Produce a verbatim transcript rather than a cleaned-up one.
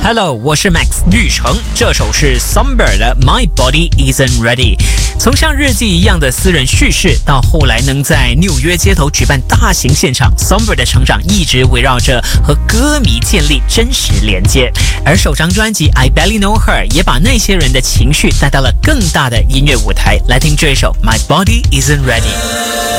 Hello， 我是 Max 绿城，这首是 Somber 的 My Body Isn't Ready。从像日记一样的私人叙事，到后来能在纽约街头举办大型现场 ，Somber 的成长一直围绕着和歌迷建立真实连接。而首张专辑 I Barely Know Her 也把那些人的情绪带到了更大的音乐舞台。来听这首 My Body Isn't Ready。